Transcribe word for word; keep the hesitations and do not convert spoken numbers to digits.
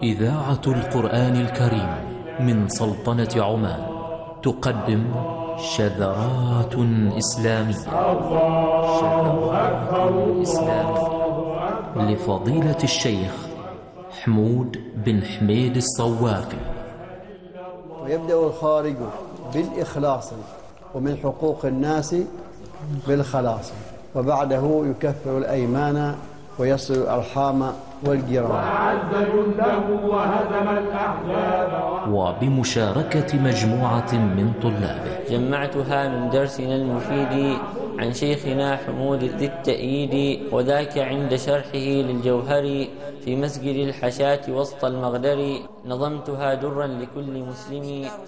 إذاعة القرآن الكريم من سلطنة عمان تقدم شذرات إسلامية شذرات إسلامية لفضيلة الشيخ حمود بن حميد الصوافي. ويبدأ الخارج بالإخلاص ومن حقوق الناس بالخلاص، وبعده يكفر الأيمان ويصل الأرحام والجيران وأعز جنده وهزم الأحزاب. وبمشاركة مجموعة من طلابه جمعتها من درسنا المفيد عن شيخنا حمود ذي التأييد، وذاك عند شرحه للجوهر في مسجد الحشاة وسط المغدر. نظمتها درا لكل مسلم